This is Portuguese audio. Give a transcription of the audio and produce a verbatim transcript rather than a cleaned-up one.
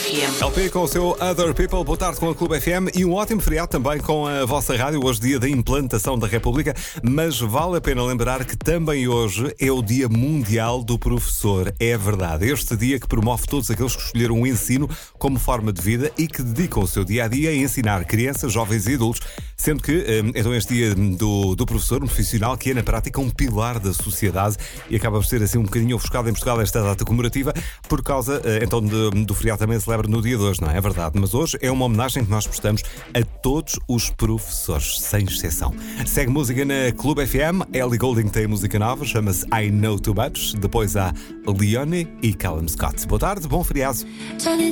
F M. L P com o seu Other People, boa tarde com a Clube F M e um ótimo feriado também com a vossa rádio, hoje dia da implantação da República, mas vale a pena lembrar que também hoje é o Dia Mundial do Professor, é verdade, este dia que promove todos aqueles que escolheram o ensino como forma de vida e que dedicam o seu dia-a-dia a ensinar crianças, jovens e adultos, sendo que então este dia do, do professor, um profissional que é na prática um pilar da sociedade e acaba por ser assim um bocadinho ofuscado em Portugal esta data comemorativa por causa então de, do feriado também se celebra no dia de hoje, não é? É verdade, mas hoje é uma homenagem que nós prestamos a todos os professores, sem exceção. Segue música na Clube F M, Ellie Goulding tem música nova, chama-se I Know Too Much, depois há Leone e Callum Scott. Boa tarde, bom feriado.